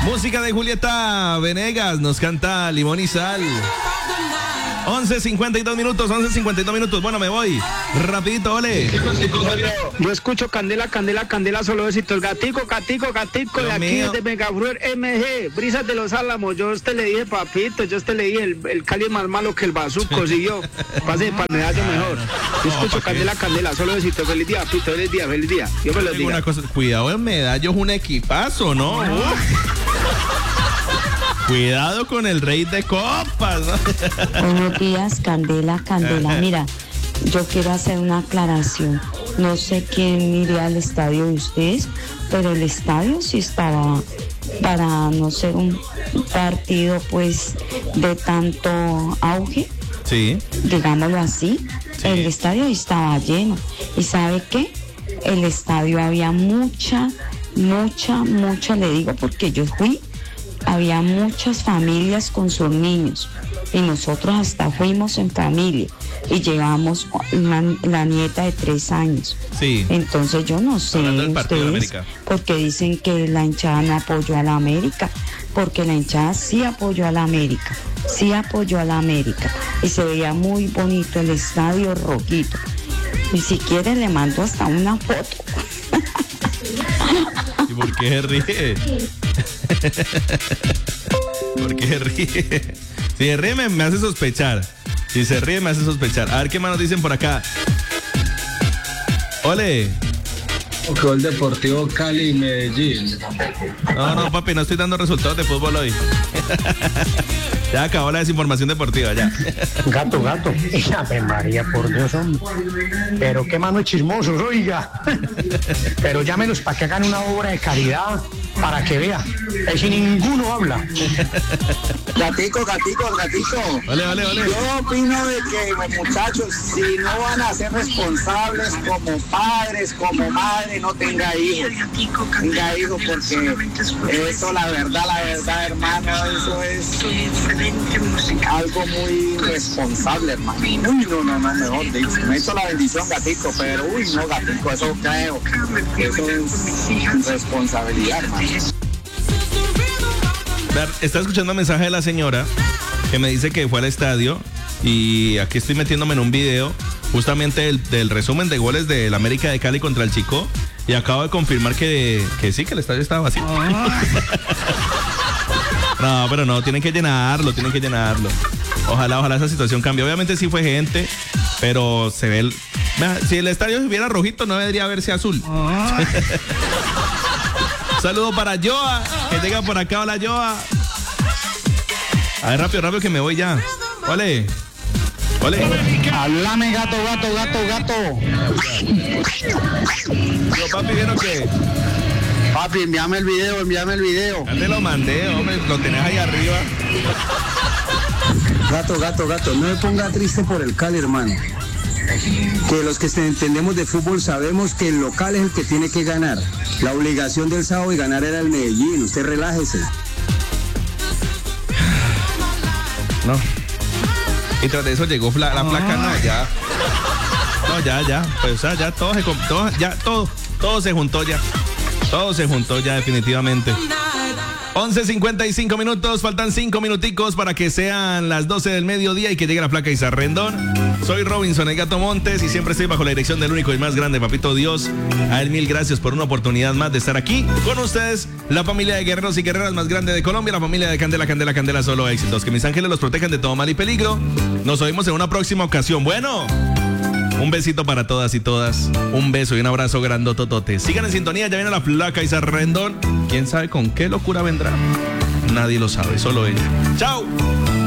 Música de Julieta Venegas, nos canta Limón y Sal. 11:52 minutos. Bueno, me voy. Rapidito, ole. Yo escucho Candela, Candela, Candela, solo besitos. Gatico, de aquí, mío. de Megafruer MG, Brisas de los Álamos. Yo le dije, papito, le dije, el Cali es más malo que el bazuco, si yo. Pase de medallo mejor. Yo escucho Candela, Candela, solo besitos. Feliz día, papito, feliz día. Yo me lo digo. Una cosa, cuidado, el Medallo es un equipazo, ¿no? Cuidado con el rey de copas, ¿no? Buenos días, Candela. Mira, yo quiero hacer una aclaración. No sé quién iría al estadio de ustedes, pero el estadio sí estaba para no ser un partido pues de tanto auge, Sí. digámoslo así. Sí. El estadio estaba lleno. ¿Y sabe qué? El estadio había mucha, le digo porque yo fui. Había muchas familias con sus niños y nosotros hasta fuimos en familia y llevamos la nieta de 3 años. Sí. Entonces yo no sé Hablando del partido de ustedes América. porque dicen que la hinchada no apoyó a la América, porque la hinchada sí apoyó a la América y se veía muy bonito el estadio rojito. Y si quiere le mando hasta una foto. ¿Y por qué se ríe? ¿Por qué se ríe? Si se ríe me hace sospechar. Si se ríe me hace sospechar. A ver qué más nos dicen por acá. Ole. Gol Deportivo Cali y Medellín. No, papi, no estoy dando resultados de fútbol hoy. Ya acabó la desinformación deportiva, ya. Gato. Ave María, por Dios, hombre. Pero qué mano de chismosos, oiga. Pero llámenos para que hagan una obra de caridad, para que vea. Si ninguno habla. Gatico. Ole. Yo opino de que, muchachos, si no van a ser responsables como padres, como madre, no tenga hijos. Tenga hijos porque eso, la verdad, hermano, eso es algo muy irresponsable, hermano. Uy, no, mejor dicho. Me hizo la bendición, Gatico, pero no, Gatico, eso creo. Eso es irresponsabilidad, hermano. Está escuchando el mensaje de la señora que me dice que fue al estadio y aquí estoy metiéndome en un video justamente del resumen de goles del América de Cali contra el Chico y acabo de confirmar que sí, que el estadio estaba vacío. No, pero no, tienen que llenarlo. Ojalá esa situación cambie. Obviamente sí fue gente, pero se ve si el estadio estuviera rojito no debería verse azul. Saludo para Joa, que llega por acá. Hola, Joa. A ver, rápido, que me voy ya. Ole. Háblame, gato. Yo, papi, ¿vieron qué? Papi, envíame el video. Ya te lo mandé, hombre, lo tenés ahí arriba. Gato, no me ponga triste por el Cali, hermano. Que los que entendemos de fútbol sabemos que el local es el que tiene que ganar. La obligación del sábado de ganar era el Medellín. Usted relájese. No. Y tras de eso llegó la placa, no, ya. No, ya. Pues, o sea, ya todo se juntó ya. Todo se juntó ya definitivamente. 11:55 minutos, faltan 5 minuticos para que sean las 12 del mediodía y que llegue la placa Izarrendón. Soy Robinson, el Gato Montes, y siempre estoy bajo la dirección del único y más grande, Papito Dios. A él 1000 gracias por una oportunidad más de estar aquí con ustedes, la familia de guerreros y guerreras más grande de Colombia, la familia de Candela, solo éxitos. Que mis ángeles los protejan de todo mal y peligro. Nos oímos en una próxima ocasión. Bueno, un besito para todas y todas. Un beso y un abrazo grandototote. Sigan en sintonía, ya viene la placa Izarrendón. ¿Quién sabe con qué locura vendrá? Nadie lo sabe, solo ella. ¡Chao!